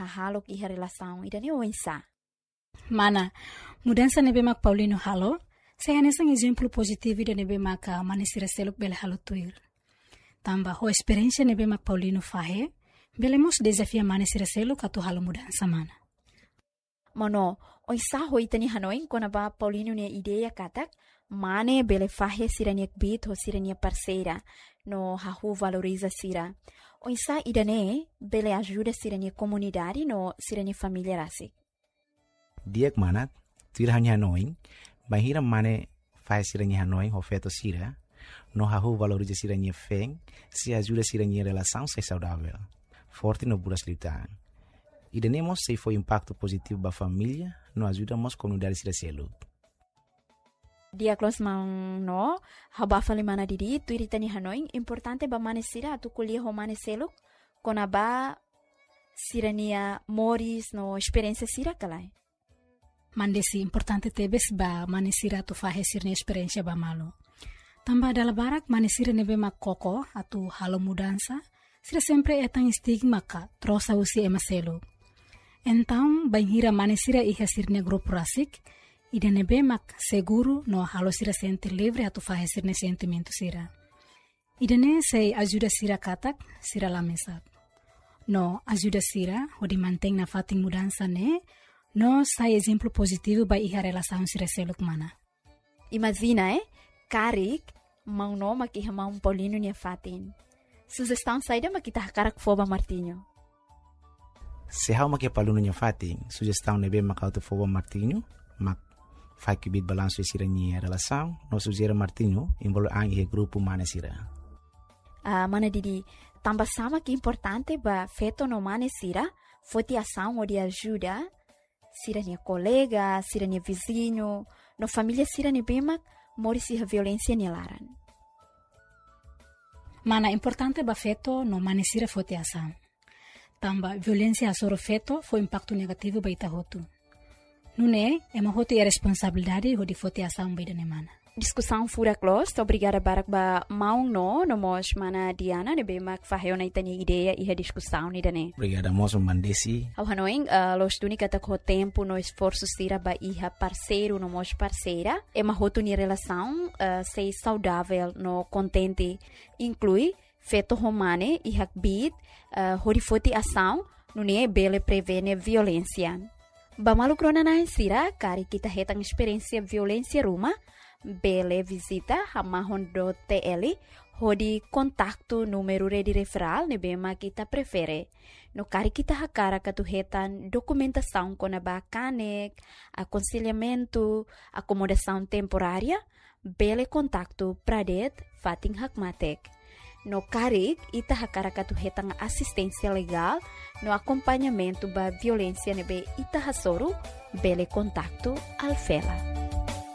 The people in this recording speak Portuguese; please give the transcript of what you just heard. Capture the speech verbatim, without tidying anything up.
hahalok iha relação idane oinsa. Mana, mudança nebe mak Paulino halo, saya nessa um exemplo positivo da nebe mak manisira seluk bele halo tuir. Tamba ho experiência nebe mak Paulino fahe, bele mos desafia manisira seluk atu halo mudança mana. Mono, oinsa ho itani hanoin kona ba Paulino ne ideia katak, mane bele fahe siraniak bit ho sirania parceira, no hahu valoriza sira. Oinsa idane bele ajuda sirania comunidade no sirania família rasi. Diak manat, tuir hanya hanoin, bahira mane fahe sirania hanoin ho feto sira, no hahu valoriza sirania feng, se ajuda sirania relação se saudável. Forte no buras litaan. Idanemos se foi impacto positivo ba família, no ajudamos comunidade sira selu. Dia close mang no, haba fali mana didi, tu iritani hanoin, importante ba mane sira atu kuliah ho mane seluk, kona ba sirania moris no experiência sira kalai. Mandesi importante tebes ba mane sira atu fahe sirne experiência ba malo. Tamba dala barak mane sira nebe mak koko atu halo mudança, sira sempre etang stigma ka, trosa usi ema seluk. Então, banhira mane sira iha sirne grupo rasik, ida nebe mak seguro no halo sira sente livre atu fahe sirne sentimento sira. Ida ne sei ajuda sira katak, sira lamesap. No ajuda sira, o di manteng na fating mudança ne, no sai exemplo positivo ba iha relação sira seluk mana. Imagina, eh? Karik, mau no makiha mau Paulino nia fatin. Sugestão saída makita hakarak foba Martinho. Se hau makia paluno nya fating, sugestão nebe makauto foba Martinho, mak fai que bit balanço sira nia relação, no sugera Martinho, envolve ang ihe grupo mana sira. Ah, mana didi, tamba sama que importante ba feto no mane sira, foti ação ou de ajuda, sira nia colega, sira nia vizinho, no família sira nia bemak, mori sira violência nia laran. Mana importante ba feto no mane sira foti ação. Tamba violência asoro feto foi impacto negativo ba ita hotu. Nune, ema hotu é responsabilidade ho di foti ação ba ida nemana. Discussão fura close, obrigada barak ba maung no, no mos mana Diana, nebe mak faheo na itani ideia iha discussão ni dane. Obrigada moço mandesi. Ao hanoing, uh, los tuni kata ko tempo no esforço sira ba iha parceiro no mos parceira, ema hotu ni relação uh, sei saudável no contente, inclui feto romane iha bit, uh, hori foti ação, nune bele prevene violência. Ba malu krona na sira, kari kita hetang experiência violência ruma, bele visita hamahon do T L hodi kontaktu número de referral ne bema kita prefere no kari kita hakara katuhetan documentação com a bacanek aconselhamento acomodação temporária bele kontaktu pradet fating hakmatek no kari ita hakara katuhetan assistência legal no acompanhamento ba violência ne be ita hasoro bele kontaktu alfela.